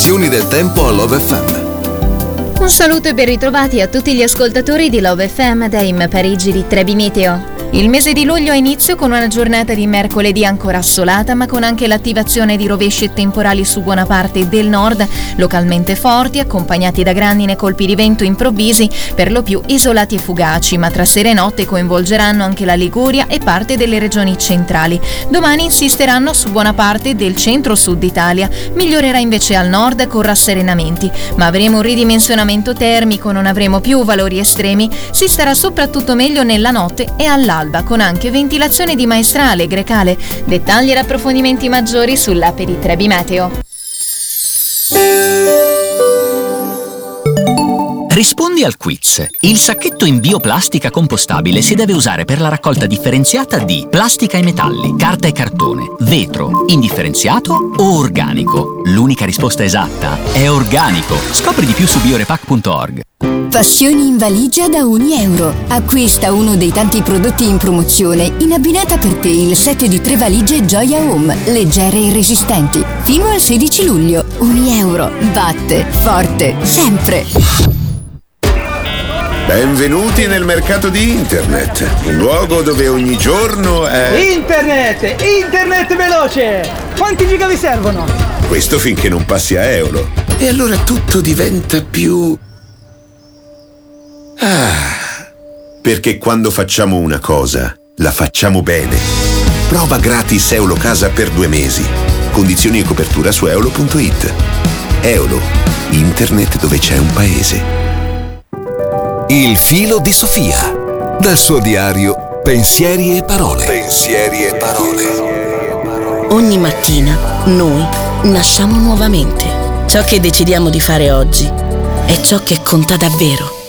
condizioni del tempo a Love FM. Un saluto e ben ritrovati a tutti gli ascoltatori di Love FM da Im Parigi di Trebi Meteo. Il mese di luglio ha inizio con una giornata di mercoledì ancora assolata, ma con anche l'attivazione di rovesci e temporali su buona parte del nord, localmente forti, accompagnati da grandine e colpi di vento improvvisi, per lo più isolati e fugaci, ma tra sera e notte coinvolgeranno anche la Liguria e parte delle regioni centrali. Domani insisteranno su buona parte del centro-sud Italia, migliorerà invece al nord con rasserenamenti, ma avremo un ridimensionamento termico, non avremo più valori estremi, si starà soprattutto meglio nella notte e all'alba, con anche ventilazione di maestrale, grecale. Dettagli ed approfondimenti maggiori sull'app di Trebi Meteo. Rispondi al quiz. Il sacchetto in bioplastica compostabile si deve usare per la raccolta differenziata di plastica e metalli, carta e cartone, vetro, indifferenziato o organico. L'unica risposta esatta è organico. Scopri di più su biorepack.org. Passioni in valigia da €1. Acquista uno dei tanti prodotti in promozione in abbinata per te il set di 3 valigie Gioia Home, leggere e resistenti. Fino al 16 luglio. €1. Batte forte sempre. Benvenuti nel mercato di internet, un luogo dove ogni giorno è... Internet veloce! Quanti giga vi servono? Questo finché non passi a euro. E allora tutto diventa più... perché quando facciamo una cosa, la facciamo bene. Prova gratis Eolo Casa per 2 mesi. Condizioni e copertura su eolo.it. Eolo, internet dove c'è un paese. Il filo di Sofia. Dal suo diario Pensieri e parole. Pensieri e parole. Ogni mattina noi nasciamo nuovamente. Ciò che decidiamo di fare oggi è ciò che conta davvero.